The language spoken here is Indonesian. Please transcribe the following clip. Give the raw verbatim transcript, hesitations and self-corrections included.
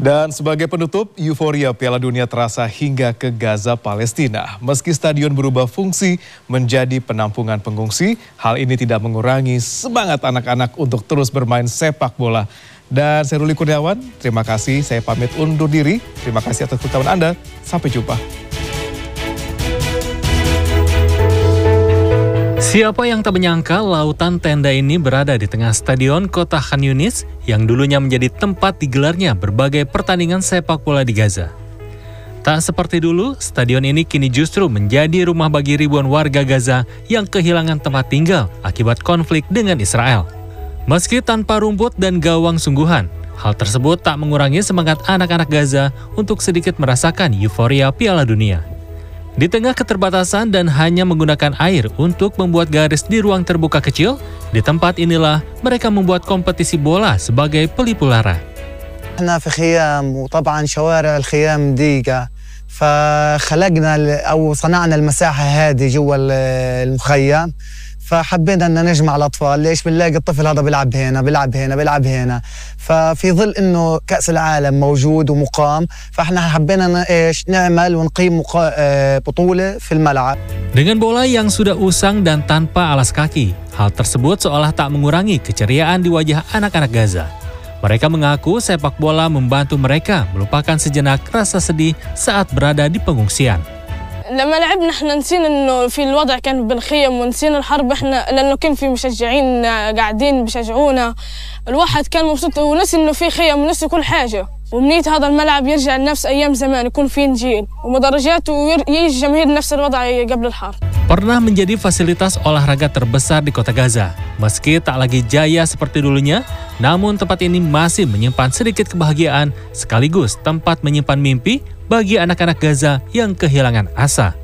Dan sebagai penutup, euforia Piala Dunia terasa hingga ke Gaza, Palestina. Meski stadion berubah fungsi menjadi penampungan pengungsi, hal ini tidak mengurangi semangat anak-anak untuk terus bermain sepak bola. Dan saya Ruli Kurniawan, terima kasih. Saya pamit undur diri. Terima kasih atas pengetahuan Anda. Sampai jumpa. Siapa yang tak menyangka lautan tenda ini berada di tengah stadion kota Khan Yunis yang dulunya menjadi tempat digelarnya berbagai pertandingan sepak bola di Gaza. Tak seperti dulu, stadion ini kini justru menjadi rumah bagi ribuan warga Gaza yang kehilangan tempat tinggal akibat konflik dengan Israel. Meski tanpa rumput dan gawang sungguhan, hal tersebut tak mengurangi semangat anak-anak Gaza untuk sedikit merasakan euforia Piala Dunia. Di tengah keterbatasan dan hanya menggunakan air untuk membuat garis di ruang terbuka kecil, di tempat inilah mereka membuat kompetisi bola sebagai pelipur lara. احنا في خيام وطبعا شوارع الخيام ضيقة فخلقنا او صنعنا المساحة هذه جوا المخيم فحبينا ان نجمع الاطفال. ليش؟ بنلاقي الطفل هذا بيلعب هنا بيلعب هنا بيلعب هنا ففي ظل انه كأس العالم موجود ومقام فاحنا حبينا ايش نعمل ونقيم بطولة في الملعب. Dengan bola yang sudah usang dan tanpa alas kaki, hal tersebut seolah tak mengurangi keceriaan di wajah anak-anak Gaza. Mereka mengaku sepak bola membantu mereka melupakan sejenak rasa sedih saat berada di pengungsian. لما لعبنا احنا نسينا انه في الوضع كان بالخيم ونسينا الحرب احنا لانه كان في مشجعين قاعدين بيشجعونا. الواحد كان مبسوط ونسي انه في خيم ونسي كل حاجه ومنيت هذا الملعب يرجع لنفس ايام زمان يكون فيه نجيل ومدرجات ويجي جماهير نفس الوضع قبل الحرب. Pernah menjadi fasilitas olahraga terbesar di kota Gaza. Meski tak lagi jaya seperti dulunya, namun tempat ini masih menyimpan sedikit kebahagiaan sekaligus tempat menyimpan mimpi bagi anak-anak Gaza yang kehilangan asa.